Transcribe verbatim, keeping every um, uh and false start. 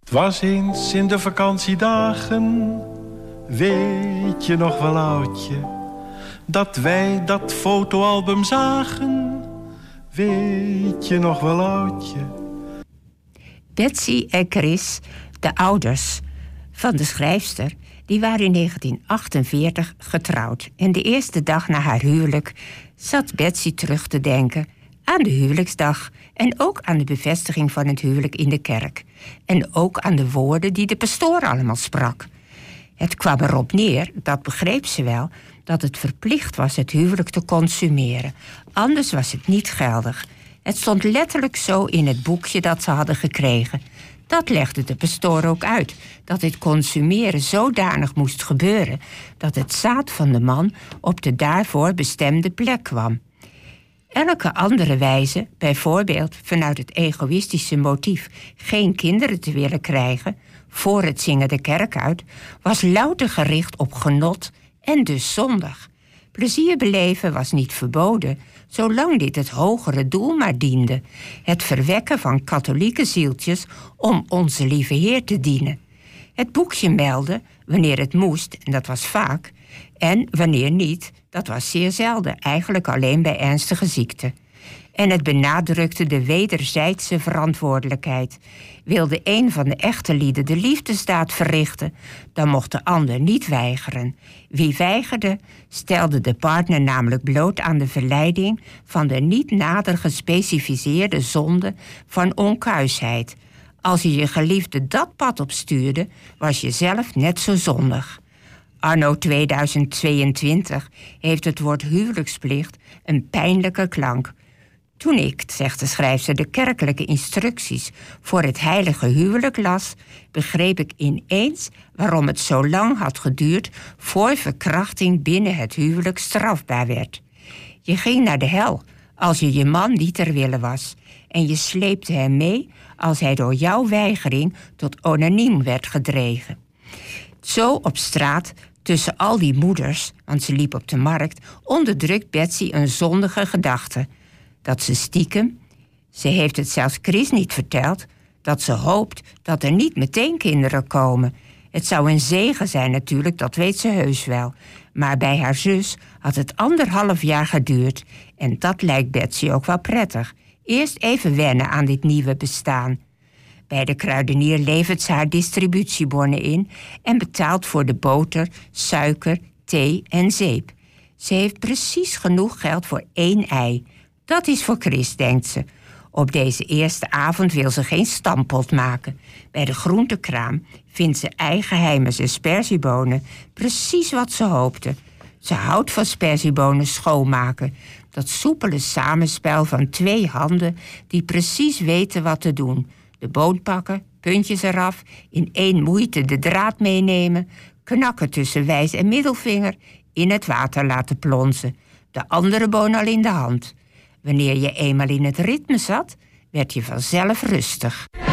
Het was eens in de vakantiedagen, weet je nog wel oudje, dat wij dat fotoalbum zagen, weet je nog wel oudje. Betsy en Chris, de ouders van de schrijfster, die waren in negentien achtenveertig getrouwd. En de eerste dag na haar huwelijk zat Betsy terug te denken aan de huwelijksdag en ook aan de bevestiging van het huwelijk in de kerk. En ook aan de woorden die de pastoor allemaal sprak. Het kwam erop neer, dat begreep ze wel, dat het verplicht was het huwelijk te consumeren. Anders was het niet geldig. Het stond letterlijk zo in het boekje dat ze hadden gekregen. Dat legde de pastoor ook uit, dat dit consumeren zodanig moest gebeuren dat het zaad van de man op de daarvoor bestemde plek kwam. Elke andere wijze, bijvoorbeeld vanuit het egoïstische motief geen kinderen te willen krijgen voor het zingen de kerk uit, was louter gericht op genot en dus zondig. Plezier beleven was niet verboden, zolang dit het hogere doel maar diende: het verwekken van katholieke zieltjes om onze lieve Heer te dienen. Het boekje meldde wanneer het moest, en dat was vaak, en wanneer niet, dat was zeer zelden, eigenlijk alleen bij ernstige ziekte. En het benadrukte de wederzijdse verantwoordelijkheid. Wilde een van de echte lieden de liefdesdaad verrichten, dan mocht de ander niet weigeren. Wie weigerde, stelde de partner namelijk bloot aan de verleiding van de niet nader gespecificeerde zonde van onkuisheid. Als je je geliefde dat pad opstuurde, was je zelf net zo zondig. Anno tweeduizend tweeëntwintig heeft het woord huwelijksplicht een pijnlijke klank. Toen ik, zegt de schrijfster, de kerkelijke instructies voor het heilige huwelijk las, begreep ik ineens waarom het zo lang had geduurd voor verkrachting binnen het huwelijk strafbaar werd. Je ging naar de hel als je je man niet ter wille was, en je sleepte hem mee als hij door jouw weigering tot onaniem werd gedreven. Zo op straat, tussen al die moeders, want ze liep op de markt, onderdrukt Betsy een zondige gedachte. Dat ze stiekem, ze heeft het zelfs Chris niet verteld, dat ze hoopt dat er niet meteen kinderen komen. Het zou een zegen zijn natuurlijk, dat weet ze heus wel. Maar bij haar zus had het anderhalf jaar geduurd. En dat lijkt Betsy ook wel prettig. Eerst even wennen aan dit nieuwe bestaan. Bij de kruidenier levert ze haar distributiebonnen in en betaalt voor de boter, suiker, thee en zeep. Ze heeft precies genoeg geld voor één ei. Dat is voor Chris, denkt ze. Op deze eerste avond wil ze geen stampot maken. Bij de groentekraam vindt ze eigenheimers en sperziebonen, precies wat ze hoopte. Ze houdt van sperziebonen schoonmaken. Dat soepele samenspel van twee handen die precies weten wat te doen. De boon pakken, puntjes eraf, in één moeite de draad meenemen, knakken tussen wijs en middelvinger, in het water laten plonzen. De andere boon al in de hand. Wanneer je eenmaal in het ritme zat, werd je vanzelf rustig.